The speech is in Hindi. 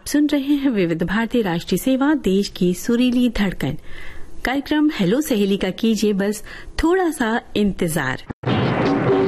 आप सुन रहे हैं विविध भारती राष्ट्रीय सेवा, देश की सुरीली धड़कन। कार्यक्रम हेलो सहेली का कीजिए बस थोड़ा सा इंतजार।